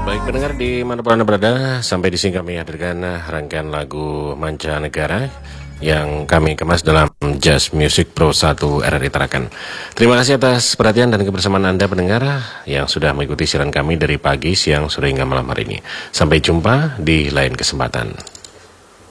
Baik pendengar di manapun Anda berada, sampai di sini kami hadirkan rangkaian lagu mancanegara yang kami kemas dalam Jazz Music Pro 1 RRI Tarakan. Terima kasih atas perhatian dan kebersamaan Anda pendengar yang sudah mengikuti siaran kami dari pagi, siang, sore hingga malam hari ini. Sampai jumpa di lain kesempatan.